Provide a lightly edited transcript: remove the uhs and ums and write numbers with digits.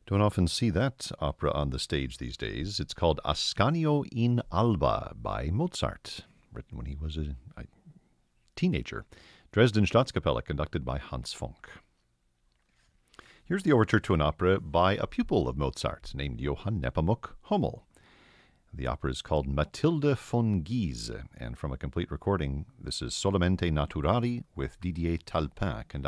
Don't often see that opera on the stage these days. It's called Ascanio in Alba by Mozart, written when he was a teenager. Dresden Staatskapelle, conducted by Hans Funk. Here's the overture to an opera by a pupil of Mozart named Johann Nepomuk Hummel. The opera is called Mathilde von Guise, and from a complete recording, this is Solamente Naturali with Didier Talpin conducting.